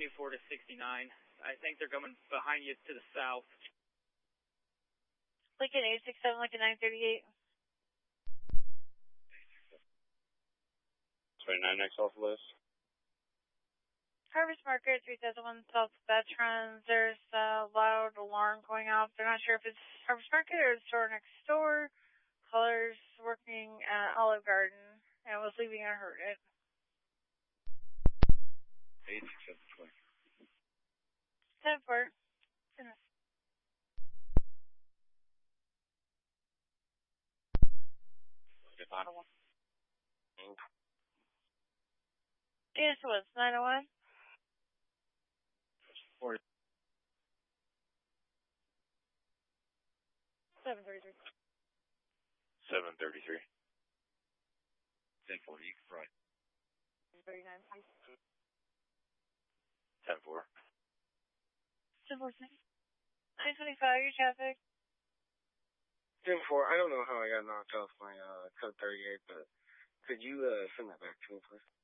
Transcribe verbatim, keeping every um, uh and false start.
seventy-four to sixty-nine. I think they're coming behind you to the south. Lincoln eight six seven, Lincoln nine thirty-eight. twenty-nine next off the list. Harvest Market, three thousand one South Veterans. There's a loud alarm going off. They're not sure if it's Harvest Market or the store next door. Caller's working at Olive Garden and was leaving unhurted. eight six seven twenty. ten four. Yes, it was nine oh one. Four. seven thirty-three. seven thirty-three. ten forty, right. thirty-nine, please. ten four. ten four, nine twenty-five, your traffic. ten four, I don't know how I got knocked off my uh, code thirty-eight, but could you uh, send that back to me, please?